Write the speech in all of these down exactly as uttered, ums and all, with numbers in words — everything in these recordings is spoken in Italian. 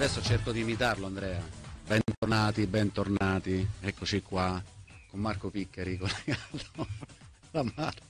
Adesso cerco di imitarlo, Andrea. Bentornati, bentornati. Eccoci qua con Marco Piccari collegato da Marco.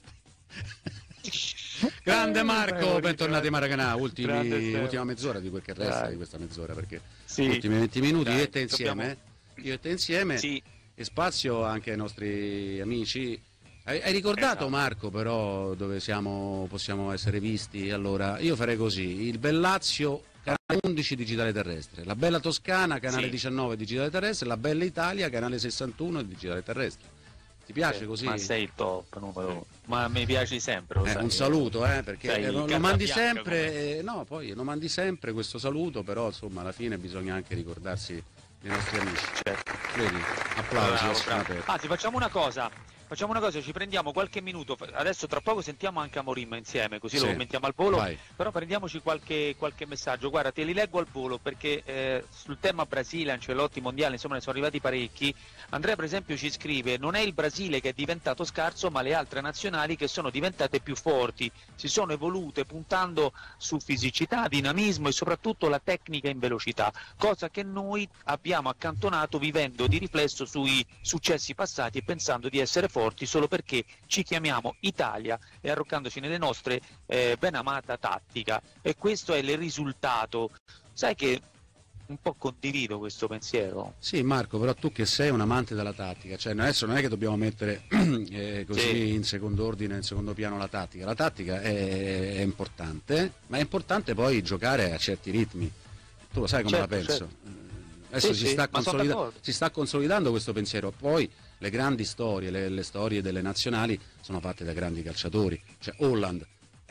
Grande Marco, bentornati a Maracanà. Ultimi, ultima mezz'ora di quel che resta Dai. di questa mezz'ora, perché sì. ultimi venti minuti Dai, io e te insieme, dobbiamo... io e te insieme sì. e spazio anche ai nostri amici. Hai, hai ricordato esatto. Marco però dove siamo, possiamo essere visti? Allora io farei così: il Bellazio canale undici digitale terrestre, la Bella Toscana canale sì. diciannove digitale terrestre, la Bella Italia canale sessantuno digitale terrestre. Ti piace eh, così? Ma sei il top numero uno. Ma mi piaci sempre. Lo eh, sai, un saluto, eh, perché eh, lo, lo mandi sempre, eh, no, poi lo mandi sempre questo saluto, però insomma alla fine bisogna anche ricordarsi dei nostri amici. Certo. Vedi? Applausi. Bravo, bravo. Anzi, facciamo una cosa. Facciamo una cosa, ci prendiamo qualche minuto, adesso tra poco sentiamo anche Amorim insieme, così sì, lo commentiamo al volo, vai. Però prendiamoci qualche, qualche messaggio. Guarda, te li leggo al volo perché eh, sul tema Brasile, Ancelotti, Mondiale, insomma ne sono arrivati parecchi. Andrea per esempio ci scrive: non è il Brasile che è diventato scarso, ma le altre nazionali che sono diventate più forti, si sono evolute puntando su fisicità, dinamismo e soprattutto la tecnica in velocità, cosa che noi abbiamo accantonato vivendo di riflesso sui successi passati e pensando di essere forti solo perché ci chiamiamo Italia e arroccandoci nelle nostre eh, ben amata tattica, e questo è il risultato. Sai che un po' condivido questo pensiero. Sì Marco, però tu che sei un amante della tattica, cioè adesso non è che dobbiamo mettere eh, così sì. in secondo ordine, in secondo piano la tattica, la tattica è, è importante, ma è importante poi giocare a certi ritmi, tu lo sai come certo, la penso. Certo. Adesso sì, si, sta consolida- si sta consolidando questo pensiero, poi le grandi storie, le, le storie delle nazionali sono fatte da grandi calciatori, cioè Holland,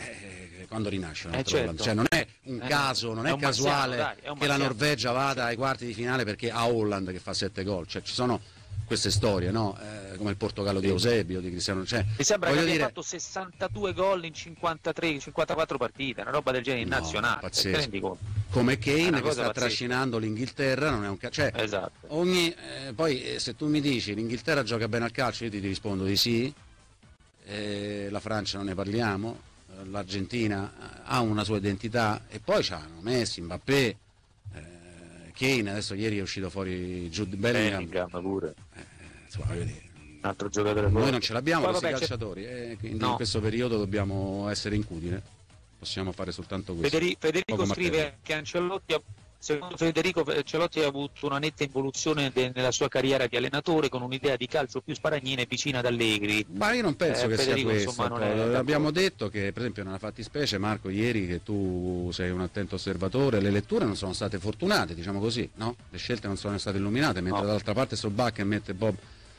eh, quando rinasce eh, certo. Holland, cioè non è un eh, caso, non è, è casuale marziano, dai, è che la Norvegia vada ai quarti di finale perché ha Holland che fa sette gol, cioè ci sono queste storie, no? Eh, come il Portogallo sì. di Eusebio, di Cristiano, cioè, mi sembra che abbia dire... fatto sessantadue gol in cinquantatré cinquantaquattro partite, una roba del genere in no, nazionale, pazzesco. Come Kane che sta pazzesca. trascinando l'Inghilterra, non è un calcio, cioè, esatto. ogni, eh, poi eh, se tu mi dici l'Inghilterra gioca bene al calcio, io ti rispondo di sì, eh, la Francia non ne parliamo, eh, l'Argentina ha una sua identità e poi c'hanno Messi, Mbappé, eh, Kane, adesso ieri è uscito fuori Jude Bellingham, Bellingham pure. Eh, insomma, voglio dire, un altro giocatore noi forte. non ce l'abbiamo poi, questi vabbè, calciatori e quindi no. in questo periodo dobbiamo essere incudine, possiamo fare soltanto questo. Federico, Federico scrive che Ancelotti ha, secondo Federico Ancelotti ha avuto una netta involuzione de, nella sua carriera di allenatore, con un'idea di calcio più sparagnina e vicina ad Allegri. Ma io non penso eh, che Federico, sia questo, insomma, non è abbiamo detto che per esempio nella fattispecie, Marco, ieri, che tu sei un attento osservatore, le letture non sono state fortunate, diciamo così, no? Le scelte non sono state illuminate, mentre no. dall'altra parte Solbach mette Bob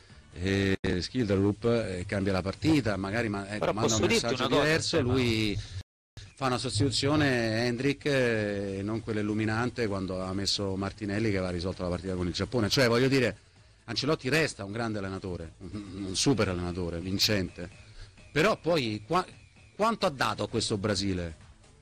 e Skilderup e cambia la partita, magari ma, ecco, manda un messaggio diverso, cosa, lui fa una sostituzione Hendrick e non quella illuminante quando ha messo Martinelli che aveva risolto la partita con il Giappone, cioè voglio dire Ancelotti resta un grande allenatore, un, un super allenatore, vincente, però poi qua, quanto ha dato a questo Brasile?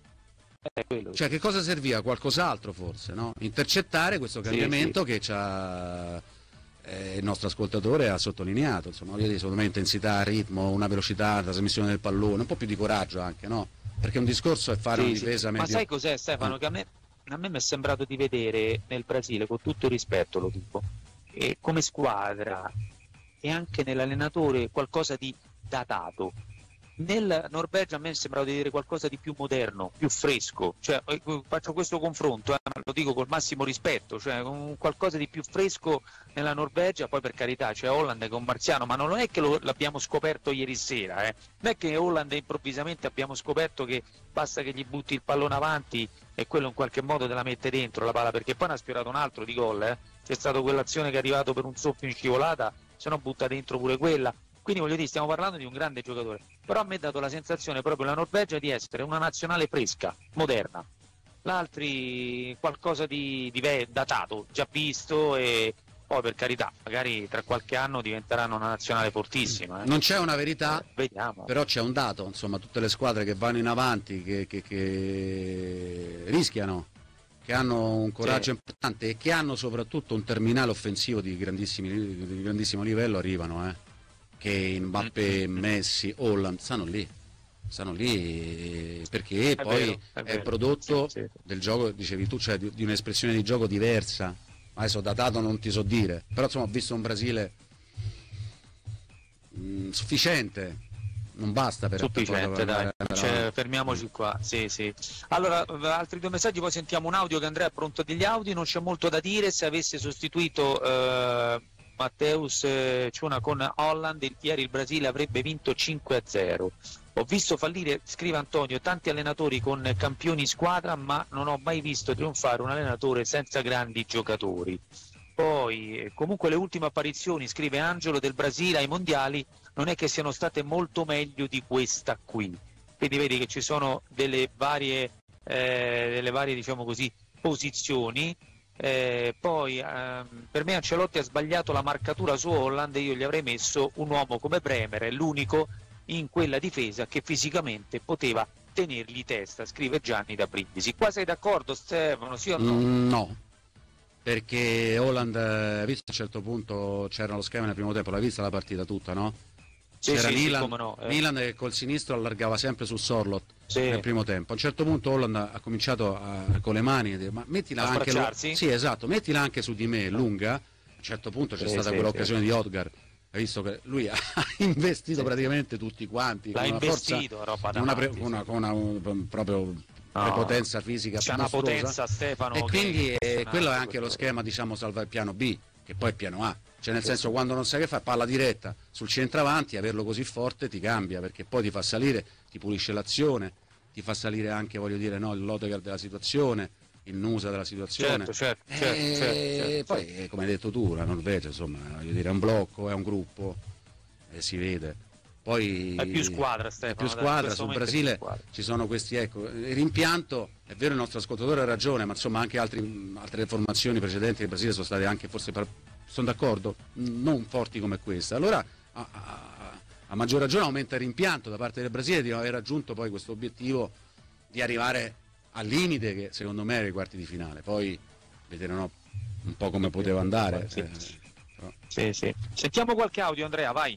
È quello. Cioè che cosa serviva? Qualcos'altro forse, no? Intercettare questo cambiamento sì, sì. che c'ha eh, il nostro ascoltatore ha sottolineato, insomma, voglio dire, secondo me intensità, ritmo, una velocità, trasmissione del pallone, un po' più di coraggio anche, no? Perché un discorso è fare sì, una difesa sì. medio... Ma sai cos'è, Stefano? Ah. Che a me, a me mi è sembrato di vedere nel Brasile, con tutto il rispetto lo dico, e come squadra e anche nell'allenatore qualcosa di datato. Nel Norvegia a me è sembrato di vedere qualcosa di più moderno, più fresco, cioè, faccio questo confronto, eh, lo dico col massimo rispetto, cioè un qualcosa di più fresco nella Norvegia, poi per carità c'è Holland che è un marziano, ma non è che lo, l'abbiamo scoperto ieri sera, eh. Non è che Holland improvvisamente abbiamo scoperto che basta che gli butti il pallone avanti e quello in qualche modo te la mette dentro la palla, perché poi ne ha sfiorato un altro di gol, eh. C'è stata quell'azione che è arrivato per un soffio in scivolata, se no butta dentro pure quella. Quindi voglio dire, stiamo parlando di un grande giocatore, però a me ha dato la sensazione proprio la Norvegia di essere una nazionale fresca, moderna, l'altri qualcosa di, di datato, già visto, e poi per carità, magari tra qualche anno diventeranno una nazionale fortissima. Eh. Non c'è una verità, eh, vediamo. Però c'è un dato, insomma, tutte le squadre che vanno in avanti, che, che, che rischiano, che hanno un coraggio sì. importante e che hanno soprattutto un terminale offensivo di, di grandissimo livello, arrivano, eh. Che Mbappé, Messi, Holland stanno lì, stanno lì perché È poi vero, è è vero. prodotto Sì, sì. del gioco, dicevi tu, cioè di, di un'espressione di gioco diversa. Adesso datato non ti so dire, però insomma ho visto un Brasile mh, sufficiente, non basta per, per poi Sufficiente, dai. andare, andare Cioè, avanti. fermiamoci qua. Sì, sì. Allora, eh, altri due messaggi, poi sentiamo un audio che Andrea è pronto degli audio. Non c'è molto da dire. Se avesse sostituito eh, Matteus eh, Ciuna con Holland, il- ieri il Brasile avrebbe vinto cinque a zero. Ho visto fallire, scrive Antonio, tanti allenatori con campioni squadra, ma non ho mai visto trionfare un allenatore senza grandi giocatori. Poi, eh, comunque, le ultime apparizioni, scrive Angelo, del Brasile ai mondiali non è che siano state molto meglio di questa qui. Quindi vedi che ci sono delle varie, eh, delle varie diciamo così, posizioni. Eh, poi ehm, per me Ancelotti ha sbagliato la marcatura su Holland e io gli avrei messo un uomo come Bremer, è l'unico in quella difesa che fisicamente poteva tenergli testa, scrive Gianni da Brindisi. Qua sei d'accordo Stefano, sì o no? Mm, no, perché Holland, eh, visto a un certo punto c'era lo schema nel primo tempo, l'hai vista la partita tutta, no? Sì, C'era sì, sì, Milan, come no. eh. Milan che col sinistro allargava sempre su Sorlot Sì. nel primo tempo. A un certo punto Holland ha cominciato a- con le mani a dire, ma mettila A anche lo- sbracciarsi? sì, esatto, mettila anche su di me, lunga. A un certo punto c'è Sì, stata sì, quell'occasione sì. di Odgar, hai visto che lui ha investito Sì. praticamente tutti quanti L'ha con una forza, investito, roba con una, pre- davanti, con una- sì. con una- un- proprio prepotenza fisica C'è una mostruosa. potenza, Stefano, E che quindi è eh, impressionante quello è anche lo questo. schema, diciamo, salva il piano B, che poi è piano A. Cioè nel Sì, senso sì. quando non sai che fare, palla diretta sul centravanti, averlo così forte ti cambia, perché poi ti fa salire, ti pulisce l'azione, ti fa salire anche, voglio dire, no, il Lodegaard della situazione, il Nusa della situazione. Certo, certo, e certo, certo, certo, poi, certo. eh, come hai detto tu, la Norvegia, insomma, voglio dire, è un blocco, è un gruppo, e si vede. Poi È più squadra, è Stefano. più dai, in squadra, questo sul momento è più Brasile squadra. ci sono questi, ecco, il rimpianto, è vero il nostro ascoltatore ha ragione, ma insomma anche altri, altre formazioni precedenti del Brasile sono state anche forse, per, sono d'accordo, non forti come questa. Allora a, a, a maggior ragione aumenta il rimpianto da parte del Brasile di non aver raggiunto poi questo obiettivo di arrivare al limite che secondo me era i quarti di finale, poi vedremo un po' come poteva andare. Sì. eh, però. Sì, sì. Sentiamo qualche audio, Andrea, vai.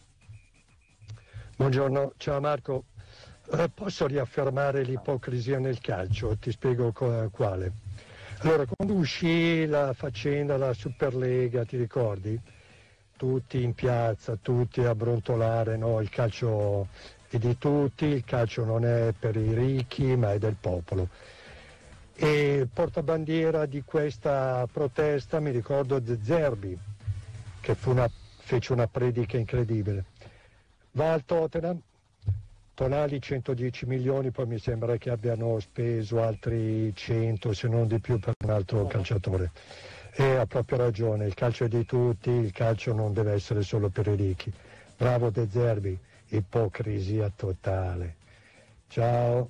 Buongiorno, ciao Marco. Eh, posso riaffermare l'ipocrisia nel calcio? Ti spiego co- quale. Allora, quando uscì la faccenda della Superlega, ti ricordi? Tutti in piazza, tutti a brontolare, no? Il calcio è di tutti, il calcio non è per i ricchi, ma è del popolo. E portabandiera di questa protesta mi ricordo De Zerbi, che fu una, fece una predica incredibile. Va al Tottenham, Tonali centodieci milioni, poi mi sembra che abbiano speso altri cento se non di più per un altro calciatore. E ha proprio ragione, il calcio è di tutti, il calcio non deve essere solo per i ricchi. Bravo De Zerbi, ipocrisia totale. Ciao.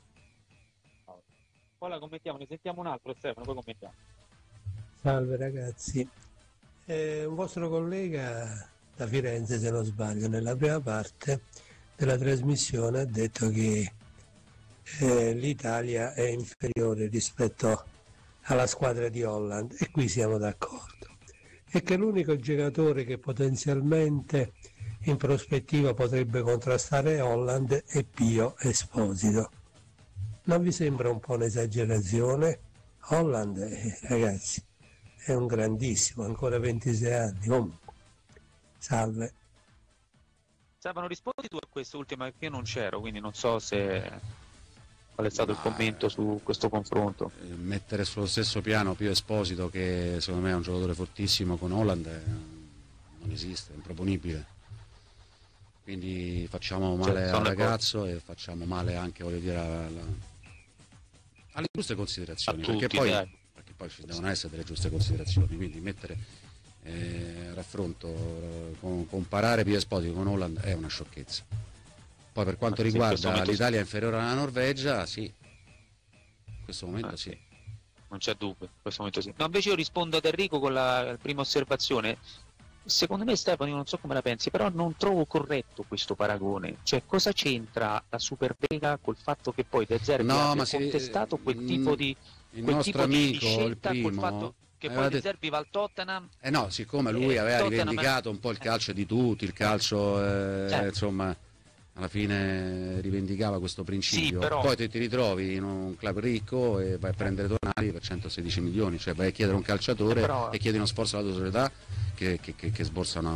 Poi la commentiamo, ne sentiamo un altro, Stefano, poi commentiamo. Salve ragazzi, eh, un vostro collega da Firenze, se non sbaglio, nella prima parte della trasmissione ha detto che eh, l'Italia è inferiore rispetto alla squadra di Holland e qui siamo d'accordo. E che l'unico giocatore che potenzialmente in prospettiva potrebbe contrastare Holland è Pio Esposito. Non vi sembra un po' un'esagerazione? Holland, eh, ragazzi, è un grandissimo, ancora ventisei anni, comunque. Salve. Stefano, rispondi tu a quest'ultima, che io non c'ero, quindi non so se qual è stato Ma, il commento su questo confronto. eh, Mettere sullo stesso piano Pio Esposito, che secondo me è un giocatore fortissimo, con Holland, eh, non esiste, è improponibile. Quindi facciamo male Cioè, al sono ragazzo e facciamo male anche, voglio dire, alla- alle giuste considerazioni, A perché, tutti, poi, dai. perché poi ci devono essere delle giuste considerazioni, quindi mettere eh, a raffronto, eh, con- comparare Pio Esposito con Holland è una sciocchezza. Poi per quanto Ah, sì, in questo riguarda momento l'Italia inferiore alla Norvegia, sì, in questo momento Ah, sì. Non c'è dubbio, in questo momento sì. No, invece io rispondo ad Enrico con la, la prima osservazione. Secondo me, Stefano, io non so come la pensi, però non trovo corretto questo paragone. Cioè, cosa c'entra la Superlega col fatto che poi De Zerbi No, abbia ma si- contestato quel mm, tipo di, il quel nostro tipo di- di amico, il scelta, col primo, fatto che aveva poi De detto- Zerbi va al Tottenham? Eh no, siccome lui Eh, aveva Tottenham- rivendicato un po' il calcio di tutti, il calcio, eh, Certo. insomma, alla fine rivendicava questo principio, sì, però... poi te ti ritrovi in un club ricco e vai a prendere Tonali per centosedici milioni, cioè vai a chiedere un calciatore però... e chiedi uno sforzo alla tua società che, che, che, che sborsa una,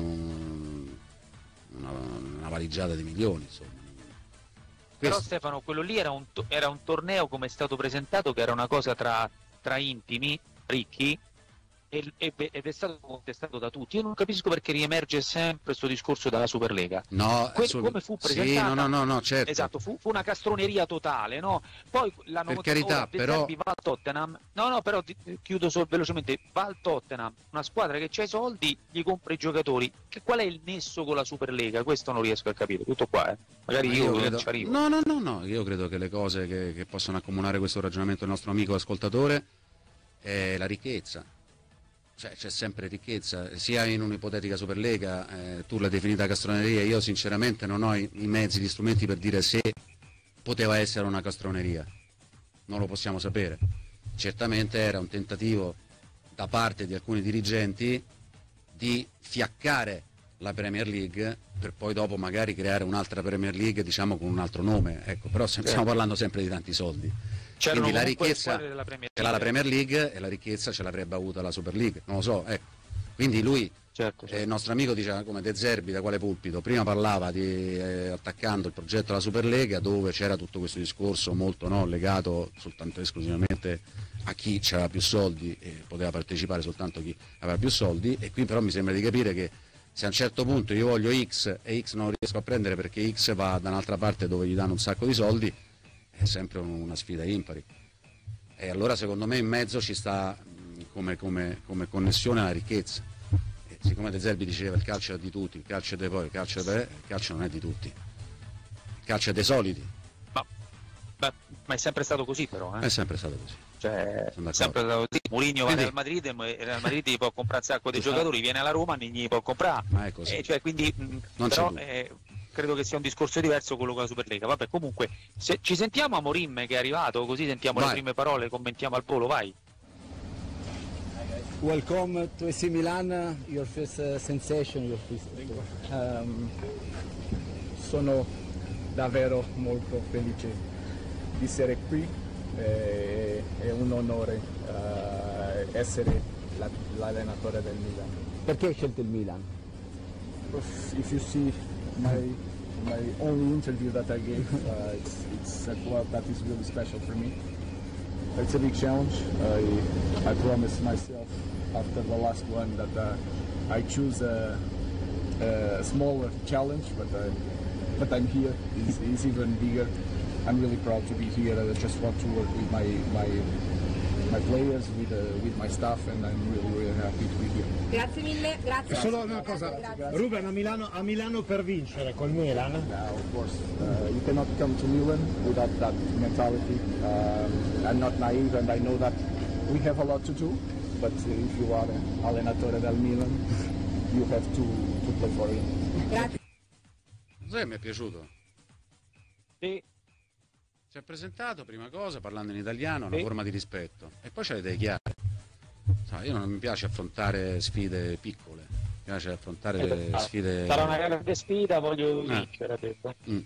una, una valigiata di milioni, insomma. Però Questo... Stefano, quello lì era un, era un torneo, come è stato presentato, che era una cosa tra, tra intimi, ricchi, ed è stato contestato da tutti. Io non capisco perché riemerge sempre questo discorso della Superlega. No, que- sul... come fu presentata, sì, no, no, no, no, certo. Esatto, fu, fu una castroneria totale, no? Poi l'hanno per carità, però va al Tottenham. No, no, però chiudo solo velocemente, va al Tottenham, una squadra che c'ha i soldi, gli compra i giocatori. Che, qual è il nesso con la Superlega? Questo non riesco a capire, tutto qua, eh. Magari io, io non credo... ci arrivo. No, no, no, no, io credo che le cose che, che possono accomunare questo ragionamento del nostro amico ascoltatore è la ricchezza. Cioè, c'è sempre ricchezza, sia in un'ipotetica Superlega, eh, tu l'hai definita castroneria, io sinceramente non ho i, i mezzi, gli strumenti per dire se poteva essere una castroneria, non lo possiamo sapere. Certamente era un tentativo da parte di alcuni dirigenti di fiaccare la Premier League per poi dopo magari creare un'altra Premier League, diciamo con un altro nome, ecco, però stiamo parlando sempre di tanti soldi. C'erano quindi la ricchezza della Premier ce l'ha la Premier League e la ricchezza ce l'avrebbe avuta la Super League, non lo so, ecco. Quindi lui, certo, certo. Eh, il nostro amico dice come De Zerbi, da quale pulpito, prima parlava di eh, attaccando il progetto della Superlega dove c'era tutto questo discorso molto no, legato soltanto esclusivamente a chi aveva più soldi e poteva partecipare soltanto chi aveva più soldi, e qui però mi sembra di capire che se a un certo punto io voglio X e X non riesco a prendere perché X va da un'altra parte dove gli danno un sacco di soldi, è sempre una sfida impari. E allora secondo me in mezzo ci sta come, come, come connessione alla ricchezza. E siccome De Zerbi diceva il calcio è di tutti, il calcio è di poi, il calcio è di, il calcio non è di tutti, il calcio è dei soliti. Ma, ma, ma è sempre stato così però, eh? È sempre stato così. Cioè, sempre stato così. Mourinho va al Madrid e il Real Madrid gli può comprare un sacco di giocatori, viene alla Roma e gli può comprare. Ma è così. Eh, cioè, quindi, non però, eh, credo che sia un discorso diverso quello con la Superlega. Vabbè, comunque, se ci sentiamo a Amorim che è arrivato, così sentiamo vai. Le prime parole, commentiamo al volo, vai. Welcome to A C Milan, your first uh, sensation, your first, um, sono davvero molto felice di essere qui, è, è un onore uh, essere la, l'allenatore del Milan. Perché hai scelto il Milan? If you see my my only interview that I gave, uh, it's, it's a club that is really special for me. It's a big challenge. I, I promised myself after the last one that uh, I choose a, a smaller challenge, but uh, but I'm here. It's, it's even bigger. I'm really proud to be here. I just want to work with my my my players, with uh, with my staff, and I'm really really happy to be here. Grazie mille, grazie. Solo una cosa, grazie. Ruben a Milano, a Milano per vincere col Milan? Yeah, of course. Uh, you cannot come to Milan without that mentality. Um, I'm not naive, and I know that we have a lot to do. But uh, if you are allenatore del Milan, you have to, to play for it. Grazie. Sai, mi è piaciuto. Sì. Si è presentato, prima cosa, parlando in italiano, una sì. forma di rispetto. E poi c'è le idee chiare. So, io non mi piace affrontare sfide piccole, mi piace affrontare eh, le sfide... Sarà una grande sfida, voglio eh. vincere, ha detto. Mm.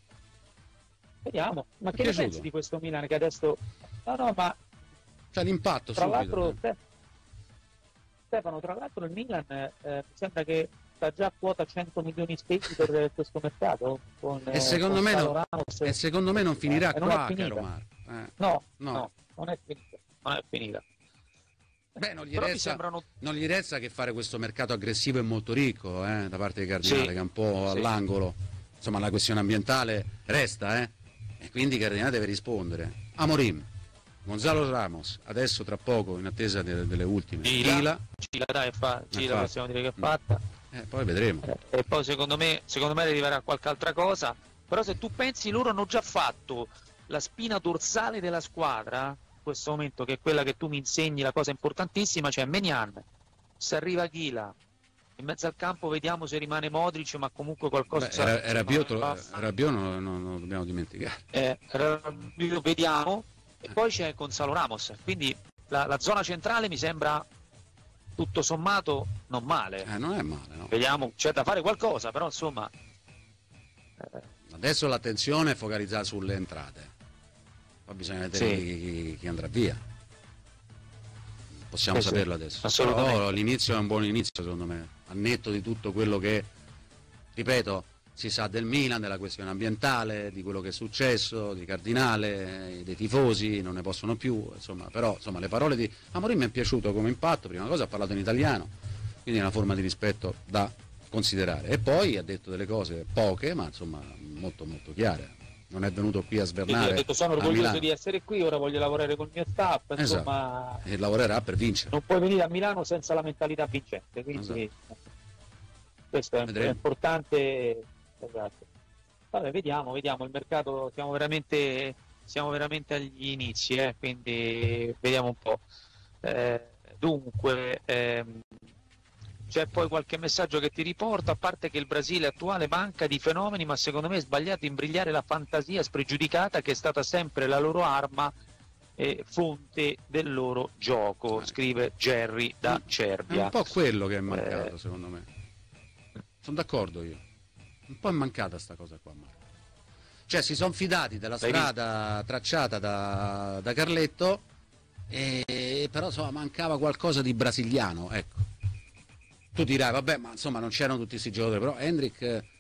Vediamo, ma che ne pensi di questo Milan che adesso... No, no, ma... C'è l'impatto tra subito. L'altro, eh. Stefano, tra l'altro il Milan eh, mi sembra che sta già a quota cento milioni spesi per questo mercato. Con, e, secondo con me non, Ramos, e secondo me non finirà eh, qua, non caro Marco. Eh. No, no, no, non è finita. Non è finita. Beh, non gli, Però resta, sembrano... non gli resta che fare questo mercato aggressivo e molto ricco eh, da parte dei Cardinali, sì, che è un po' sì. all'angolo. Insomma, la questione ambientale resta, eh? E quindi Cardinali deve rispondere. Amorim, Gonzalo Ramos, adesso tra poco in attesa de- delle ultime. Gila, Gila, dai, fa, Gila possiamo dire che è fatta. Eh, poi vedremo. Eh, e poi secondo me, secondo me arriverà qualche altra cosa. Però se tu pensi, loro hanno già fatto la spina dorsale della squadra, in questo momento, che è quella che tu mi insegni, la cosa importantissima, cioè Menian. Se arriva Gila, in mezzo al campo vediamo se rimane Modric, ma comunque qualcosa... Beh, era, era Rabiot, non, non, non lo dobbiamo dimenticare. Eh, Rabiot, vediamo. E poi c'è Gonzalo Ramos, quindi la, la zona centrale mi sembra tutto sommato non male. Eh, non è male, no. Vediamo, c'è da fare qualcosa, però insomma... Eh, Adesso l'attenzione è focalizzata sulle entrate, poi bisogna vedere Sì. chi, chi andrà via. Possiamo Sì, sì, saperlo adesso. assolutamente. Però l'inizio è un buon inizio secondo me, a netto di tutto quello che, ripeto, si sa del Milan, della questione ambientale, di quello che è successo, di Cardinale, dei tifosi, non ne possono più, insomma, però insomma, le parole di Amorim mi è piaciuto come impatto, prima cosa ha parlato in italiano, quindi è una forma di rispetto da considerare, e poi ha detto delle cose poche, ma insomma molto molto chiare. Non è venuto qui a Quindi svernare ha detto sono a orgoglioso Milano. di essere qui, ora voglio lavorare col mio staff, insomma, E lavorerà per vincere. non puoi venire a Milano senza la mentalità vincente, quindi questo è, è importante. Esatto. Vabbè, vediamo, vediamo, il mercato siamo veramente, siamo veramente agli inizi, eh, quindi vediamo un po'. Eh, dunque, ehm, c'è poi qualche messaggio che ti riporta, a parte che il Brasile attuale manca di fenomeni, ma secondo me è sbagliato imbrigliare la fantasia spregiudicata che è stata sempre la loro arma e fonte del loro gioco, scrive Jerry da È Cervia. un po' quello che è mancato Eh, secondo me. Sono d'accordo io. Un po' è mancata sta cosa qua, Marco. Cioè si sono fidati della L'hai strada tracciata da, da Carletto, e però insomma, mancava qualcosa di brasiliano, ecco. Tu dirai, vabbè, ma insomma non c'erano tutti questi giocatori, però Hendrik,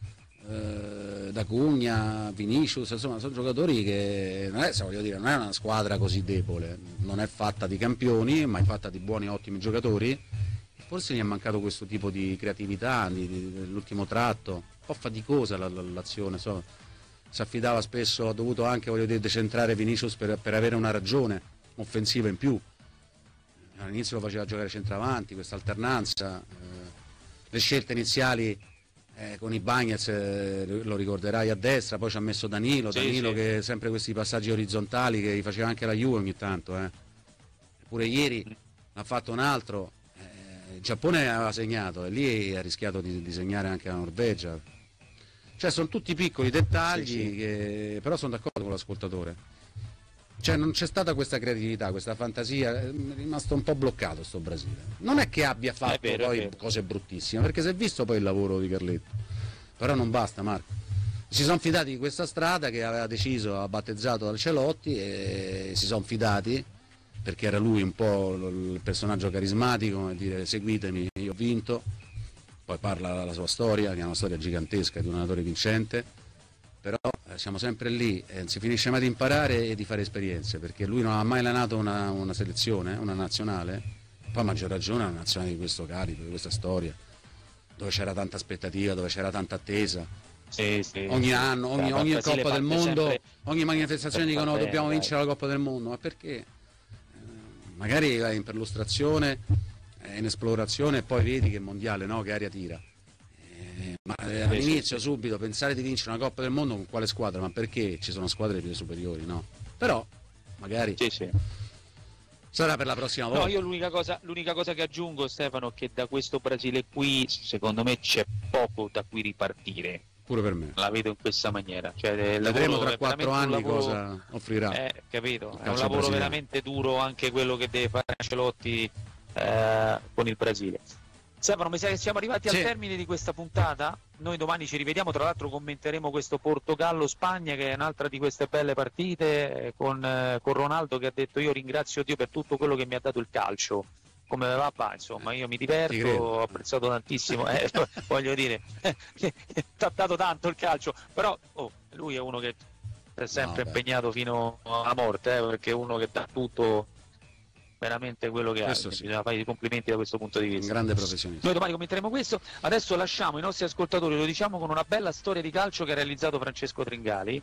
eh, D'Acugna, Vinicius, insomma sono giocatori che non è, se voglio dire, non è una squadra così debole, non è fatta di campioni, ma è fatta di buoni, ottimi giocatori. Forse gli è mancato questo tipo di creatività, di, di, dell'ultimo tratto, un po' faticosa la, la, l'azione, insomma. Si affidava spesso, ha dovuto anche, voglio dire, decentrare Vinicius per, per avere una ragione offensiva in più. All'inizio lo faceva giocare centravanti, questa alternanza, eh, le scelte iniziali eh, con i Bagnets, eh, lo ricorderai, a destra, poi ci ha messo Danilo, Sì, Danilo sì. che sempre questi passaggi orizzontali che gli faceva anche la Juve ogni tanto, eh. Eppure ieri ha fatto un altro, eh, il Giappone aveva segnato e lì ha rischiato di, di segnare anche la Norvegia. Cioè sono tutti piccoli dettagli, Sì, sì. Che, però sono d'accordo con l'ascoltatore. Cioè non c'è stata questa creatività, questa fantasia, è rimasto un po' bloccato sto Brasile. Non è che abbia fatto vero, è poi vero. cose bruttissime, perché si è visto poi il lavoro di Carletto. Però non basta, Marco. Si sono fidati di questa strada che aveva deciso, ha battezzato Ancelotti, e si sono fidati perché era lui un po' il personaggio carismatico, come dire seguitemi, io ho vinto. Poi parla la sua storia, che è una storia gigantesca di un allenatore vincente, però eh, siamo sempre lì, eh, non si finisce mai di imparare e di fare esperienze, perché lui non ha mai allenato una, una selezione, una nazionale, poi a maggior ragione una nazionale di questo calibro, di questa storia, dove c'era tanta aspettativa, dove c'era tanta attesa. Sì, sì, Ogni sì. anno, ogni, La ogni Brasile Coppa del parte Mondo, sempre ogni manifestazione per dicono far bene, dobbiamo dai. vincere la Coppa del Mondo, ma perché? Eh, magari vai in perlustrazione, eh, in esplorazione e poi vedi che mondiale, no? Che aria tira. Eh, ma eh, all'inizio subito pensare di vincere una Coppa del Mondo con quale squadra? Ma perché ci sono squadre più superiori, no? Però magari Sì, sì. sarà per la prossima volta. No, io l'unica cosa, l'unica cosa che aggiungo, Stefano, è che da questo Brasile qui, secondo me, c'è poco da cui ripartire. Pure per me. La vedo in questa maniera. Cioè, il Vedremo lavoro tra è quattro veramente un anni lavoro- cosa offrirà. Eh, capito? È un calcio lavoro brasiliano. veramente duro anche quello che deve fare Ancelotti eh, con il Brasile. Stefano, mi sa che siamo arrivati Sì. al termine di questa puntata. Noi domani ci rivediamo, tra l'altro commenteremo questo Portogallo-Spagna, che è un'altra di queste belle partite, eh, con, eh, con Ronaldo che ha detto io ringrazio Dio per tutto quello che mi ha dato il calcio. Come va, va, insomma, io mi Ti diverto, credo. ho apprezzato tantissimo, eh, voglio dire, ti ha dato tanto il calcio, però oh, lui è uno che è sempre No, beh. impegnato fino alla morte, eh, perché è uno che dà tutto veramente quello che Questo ha, sì. bisogna fare i complimenti da questo punto di Un vista. grande professionista. Noi domani commenteremo questo, adesso lasciamo i nostri ascoltatori, lo diciamo, con una bella storia di calcio che ha realizzato Francesco Tringali,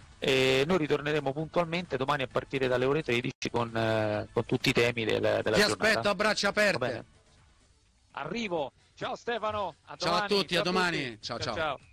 e noi ritorneremo puntualmente domani a partire dalle ore tredici con, eh, con tutti i temi del, della Ti giornata. aspetto a braccia Va aperte. bene. Arrivo, ciao Stefano, a Ciao a domani, tutti, a ciao domani. tutti. Ciao, ciao. ciao.